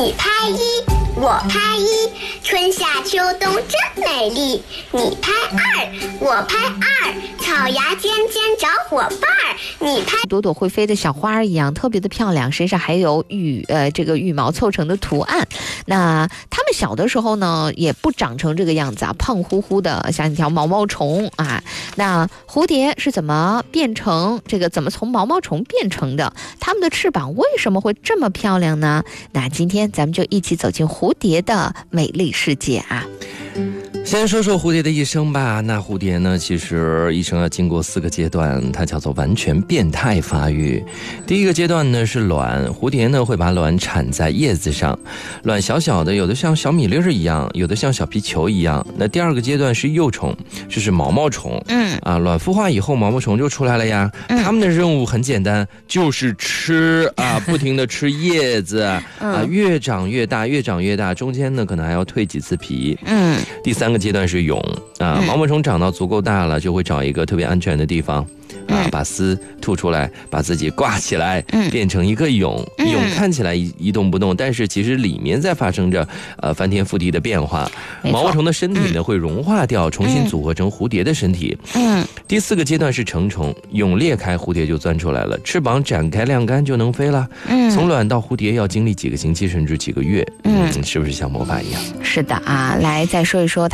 你拍一，我拍一，春夏秋冬真美丽。你拍二，我拍二，草芽尖尖找伙伴儿。你拍朵朵会飞的小花一样，特别的漂亮，身上还有这个羽毛凑成的图案。那它们小的时候呢，也不长成这个样子啊，胖乎乎的，像一条毛毛虫啊。那蝴蝶是怎么从毛毛虫变成的？它们的翅膀为什么会这么漂亮呢？那今天咱们就一起走进蝴蝶的美丽世界啊。 先说说蝴蝶的一生吧。那蝴蝶呢，其实一生要经过4个阶段，它叫做完全变态发育。第一个阶段呢是卵，蝴蝶呢会把卵产在叶子上，卵小小的，有的像小米粒儿一样，有的像小皮球一样。那第2个阶段是幼虫，就是毛毛虫。卵孵化以后，毛毛虫就出来了呀。它们的任务很简单，就是吃啊，不停的吃叶子啊，越长越大，越长越大，中间呢可能还要蜕几次皮。第3个阶段是蛹啊，毛毛虫长到足够大了，就会找一个特别安全的地方啊，把丝吐出来，把自己挂起来，变成一个蛹。蛹看起来一动不动，但是其实里面在发生着翻天覆地的变化。毛毛虫的身体呢会融化掉，重新组合成蝴蝶的身体。第4个阶段是成虫，蛹裂开，蝴蝶就钻出来了，翅膀展开晾干就能飞了。从卵到蝴蝶要经历几个星期甚至几个月。是不是像魔法一样？ 是的啊，来再说一说